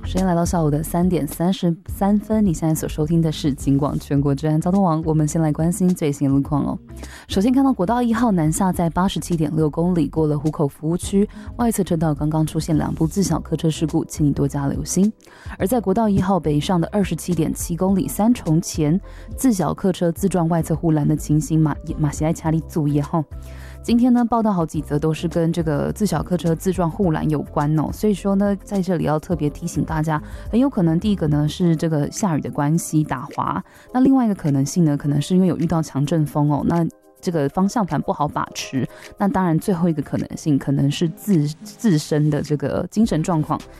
时间来到下午的3点33分，你现在所收听的是警广全国治安交通网。我们先来关心最新的路况哦。首先看到国道1号南下在 87.6 公里，过了湖口服务区外侧车道刚刚出现2部自小客车事故，请你多加留心。而在国道1号北上的 27.7 公里三重前自小客车自撞外侧护栏的情形马西爱掐力注意哈。今天呢，报道好几则都是跟这个自小客车自撞护栏有关哦，所以说呢，在这里要特别提醒大家，很有可能第一个呢是这个下雨的关系打滑，那另外一个可能性呢，可能是因为有遇到强阵风哦，那这个方向盘不好把持，那当然最后一个可能性可能是自身的这个精神状况